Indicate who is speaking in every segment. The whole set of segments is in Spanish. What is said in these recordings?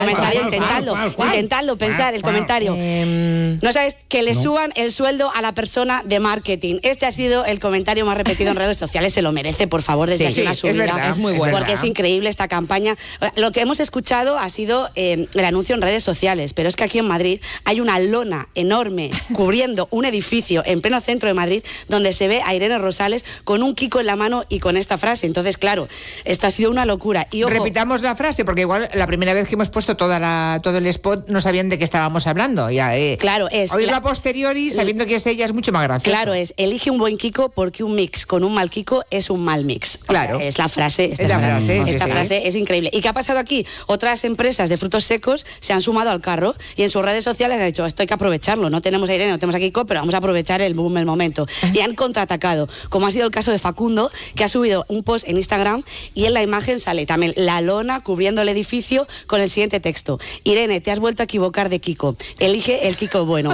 Speaker 1: Comentario, intentadlo pensar el comentario. No sabes que le suban el sueldo a la persona de marketing. Este ha sido el comentario más repetido en redes sociales. Se lo merece, por favor, desde aquí una subida.
Speaker 2: Es verdad, es muy bueno.
Speaker 1: Porque es increíble esta campaña. Lo que hemos escuchado ha sido el anuncio en redes sociales, pero es que aquí en Madrid hay una lona enorme cubriendo un edificio en pleno centro de Madrid donde se ve a Irene Rosales con un Kiko en la mano y con esta frase. Entonces, claro, esto ha sido una locura. Y ojo,
Speaker 2: repitamos la frase, porque igual la primera vez que hemos puesto todo el spot no sabían de qué estábamos hablando. Ya,
Speaker 1: claro, es
Speaker 2: oírlo a posteriori, sabiendo que es ella, es mucho más gracioso.
Speaker 1: Claro, elige un buen Kiko porque un mix con un mal Kiko es un mal mix.
Speaker 2: Claro.
Speaker 1: O sea, es la frase. Esta frase es increíble. ¿Y qué ha pasado aquí? Otras empresas de frutos secos se han sumado al carro y en sus redes sociales han dicho, esto hay que aprovecharlo. No tenemos a Irene, no tenemos a Kiko, pero vamos a aprovechar el boom, el momento. Y han contraatacado, como ha sido el caso de Facundo, que ha subido un post en Instagram y en la imagen sale también la lona cubriendo el edificio con el siguiente texto: Irene, te has vuelto a equivocar de Kiko. Elige el Kiko bueno.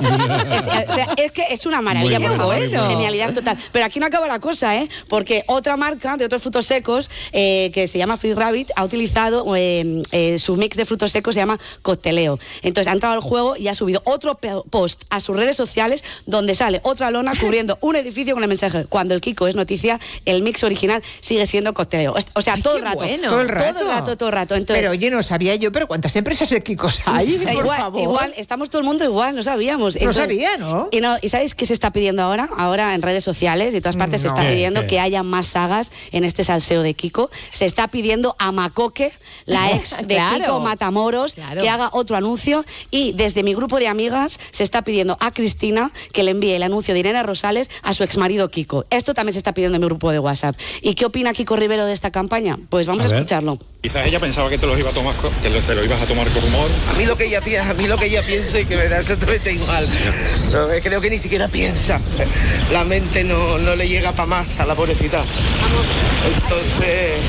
Speaker 1: Es que es una maravilla, por favor. Genialidad total. Pero aquí no acaba la cosa, porque otra marca de otros frutos secos, que se llama Free Rabbit, ha utilizado su mix de frutos secos, se llama Cocteleo. Entonces ha entrado al juego y ha subido otro post a sus redes sociales donde sale otra lona cubriendo un edificio con el mensaje: cuando el Kiko es noticia, el mix original sigue siendo Cocteleo. O sea, todo el rato.
Speaker 2: Bueno.
Speaker 1: Todo el rato. Entonces,
Speaker 2: pero oye, no sabía yo, pero ¿cuántas empresas de Kikos hay?
Speaker 1: Igual, estamos todo el mundo igual, no sabíamos.
Speaker 2: Entonces, no sabía, ¿no?
Speaker 1: ¿Y sabéis qué se está pidiendo ahora? Ahora en redes sociales y todas partes se está pidiendo que haya más sagas en este salseo de Kiko. Se está pidiendo a Macoque, la ex de Kiko Matamoros, que haga otro anuncio. Y desde mi grupo de amigas se está pidiendo a Cristina que le envíe el anuncio de Irene Rosales a su exmarido Kiko. Esto también se está pidiendo en mi grupo de WhatsApp. ¿Y qué opina Kiko Rivero de esta campaña? Pues vamos a escucharlo.
Speaker 3: Quizás ella pensaba que te lo ibas a tomar con humor.
Speaker 4: A mí lo que ella piensa y que me da exactamente igual. No, creo que ni siquiera piensa. La mente no le llega para más a la pobrecita. Entonces,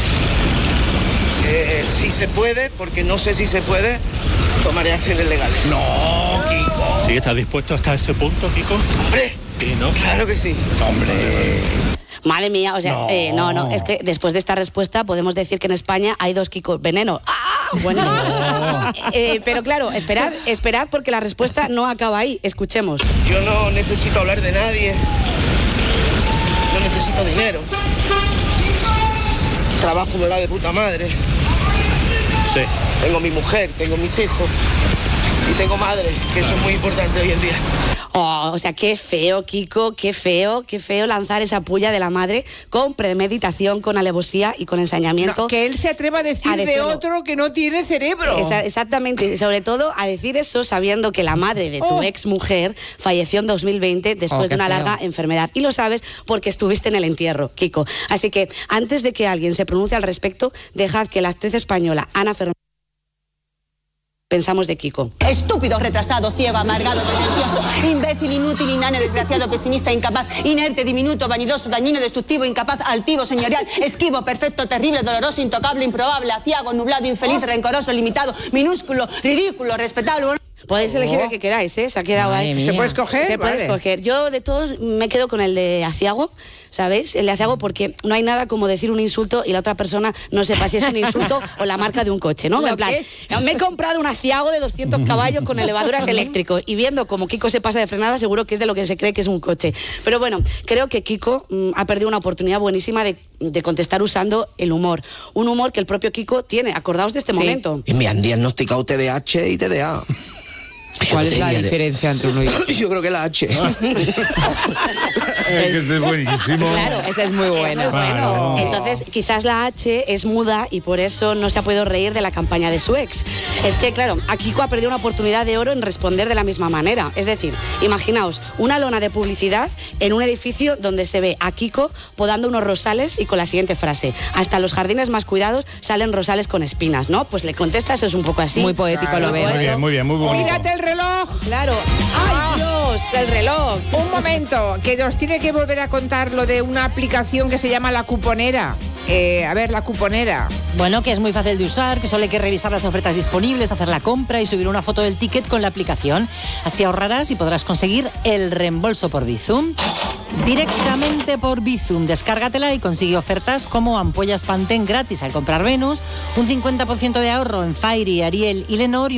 Speaker 4: si se puede, porque no sé si se puede, tomaré acciones legales.
Speaker 3: No, Kiko. ¿Sí estás dispuesto hasta ese punto, Kiko?
Speaker 4: ¡Hombre!
Speaker 3: Sí, ¿no?
Speaker 4: Claro que sí.
Speaker 3: ¡Hombre!
Speaker 1: Madre mía, o sea, no, es que después de esta respuesta podemos decir que en España hay 2 Kikos veneno. Bueno, pero claro, esperad porque la respuesta no acaba ahí. Escuchemos.
Speaker 4: Yo no necesito hablar de nadie. No necesito dinero. Trabajo me va de puta madre.
Speaker 3: Sí.
Speaker 4: Tengo mi mujer, tengo mis hijos y tengo madre, que eso es muy importante hoy en día.
Speaker 1: O sea, qué feo, Kiko, qué feo lanzar esa puya de la madre con premeditación, con alevosía y con ensañamiento.
Speaker 2: No, que él se atreva a decir de otro que no tiene cerebro.
Speaker 1: Exactamente, sobre todo a decir eso sabiendo que la madre de tu ex mujer falleció en 2020 después de una larga enfermedad. Y lo sabes porque estuviste en el entierro, Kiko. Así que antes de que alguien se pronuncie al respecto, dejad que la actriz española Ana Fernández pensamos de Kiko.
Speaker 5: Estúpido, retrasado, ciego, amargado, pretencioso, imbécil, inútil, inane, desgraciado, pesimista, incapaz, inerte, diminuto, vanidoso, dañino, destructivo, incapaz, altivo, señorial, esquivo, perfecto, terrible, doloroso, intocable, improbable, aciago, nublado, infeliz, rencoroso, limitado, minúsculo, ridículo, respetable.
Speaker 1: Podéis elegir el que queráis, se ha quedado ahí.
Speaker 2: ¿Se puede escoger?
Speaker 1: Se puede escoger. Yo de todos me quedo con el de aciago, ¿sabéis? El de aciago porque no hay nada como decir un insulto y la otra persona no sepa si es un insulto o la marca de un coche, ¿no? En plan, me he comprado un aciago de 200 caballos con elevadoras eléctricos y viendo como Kiko se pasa de frenada seguro que es de lo que se cree que es un coche. Pero bueno, creo que Kiko ha perdido una oportunidad buenísima de contestar usando el humor. Un humor que el propio Kiko tiene. Acordaos de este momento.
Speaker 4: Y me han diagnosticado TDAH y TDA.
Speaker 2: ¿Cuál es la diferencia entre uno y otro?
Speaker 4: Yo creo que la H.
Speaker 6: Es buenísimo.
Speaker 1: Claro,
Speaker 2: ese es muy bueno.
Speaker 1: Bueno. Entonces, quizás la H es muda y por eso no se ha podido reír de la campaña de su ex. Es que, claro, a Kiko ha perdido una oportunidad de oro en responder de la misma manera. Es decir, imaginaos una lona de publicidad en un edificio donde se ve a Kiko podando unos rosales y con la siguiente frase: hasta los jardines más cuidados salen rosales con espinas, ¿no? Pues le contestas, es un poco así.
Speaker 2: Muy poético, lo veo.
Speaker 6: Muy bien, muy bonito.
Speaker 2: Mírate el reloj.
Speaker 1: Claro. ¡Ay, Dios! El reloj.
Speaker 2: Un momento, que nos tiene que volver a contar lo de una aplicación que se llama La Cuponera. A ver, la cuponera.
Speaker 6: Bueno, que es muy fácil de usar, que solo hay que revisar las ofertas disponibles, hacer la compra y subir una foto del ticket con la aplicación. Así ahorrarás y podrás conseguir el reembolso por Bizum. Directamente por Bizum, descárgatela y consigue ofertas como ampollas Pantene gratis al comprar Venus, un 50% de ahorro en Fairy, Ariel y Lenor.